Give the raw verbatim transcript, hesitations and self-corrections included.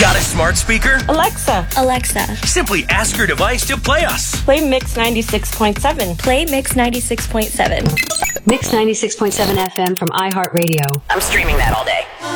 Got a smart speaker? Alexa. Alexa. Simply ask your device to play us. Play Mix ninety-six point seven. Play Mix ninety-six point seven. Mix ninety-six point seven F M from iHeartRadio. I'm streaming that all day.